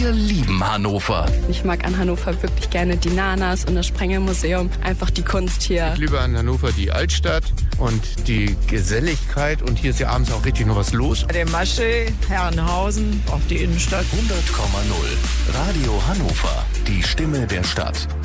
Wir lieben Hannover. Ich mag an Hannover wirklich gerne die Nanas und das Sprengelmuseum. Einfach die Kunst hier. Ich liebe an Hannover die Altstadt und die Geselligkeit. Und hier ist ja abends auch richtig noch was los. Der Masche, Herrenhausen, auch die Innenstadt. 100,0 Radio Hannover. Die Stimme der Stadt.